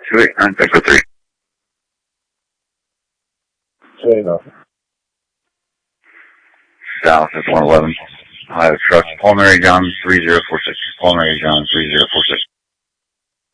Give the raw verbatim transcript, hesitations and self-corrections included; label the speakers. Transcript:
Speaker 1: two eight nine, Echo three.
Speaker 2: two eight nine.
Speaker 1: South is one eleven. Ohio truck, Paul Mary John three zero four six. Paul Mary John three zero four six.